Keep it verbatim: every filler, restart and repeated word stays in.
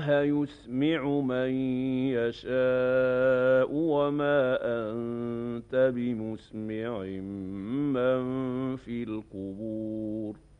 يسمع من يشاء وما أنت بمسمع من في القبور